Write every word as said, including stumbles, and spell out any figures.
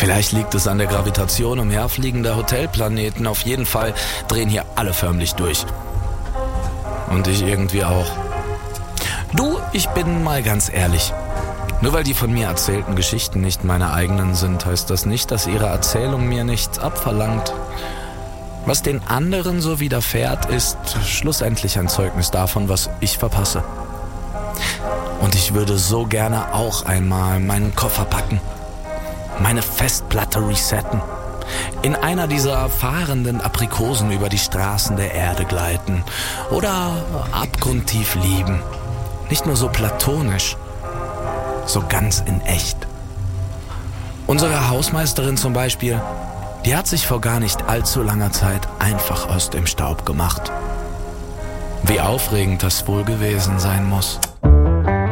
Vielleicht liegt es an der Gravitation umherfliegender Hotelplaneten. Auf jeden Fall drehen hier alle förmlich durch. Und ich irgendwie auch. Du, ich bin mal ganz ehrlich. Nur weil die von mir erzählten Geschichten nicht meine eigenen sind, heißt das nicht, dass ihre Erzählung mir nichts abverlangt. Was den anderen so widerfährt, ist schlussendlich ein Zeugnis davon, was ich verpasse. Und ich würde so gerne auch einmal meinen Koffer packen, meine Festplatte resetten, in einer dieser fahrenden Aprikosen über die Straßen der Erde gleiten oder abgrundtief lieben. Nicht nur so platonisch, so ganz in echt. Unsere Hausmeisterin zum Beispiel, die hat sich vor gar nicht allzu langer Zeit einfach aus dem Staub gemacht. Wie aufregend das wohl gewesen sein muss.